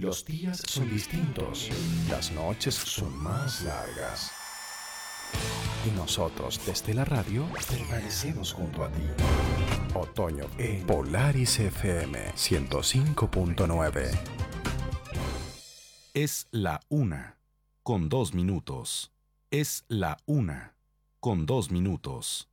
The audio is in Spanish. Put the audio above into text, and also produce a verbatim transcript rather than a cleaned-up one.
Los días son distintos, las noches son más largas. Y nosotros desde la radio permanecemos junto a ti. Otoño en Polaris F M ciento cinco punto nueve. Es la una, con dos minutos. Es la una, con dos minutos.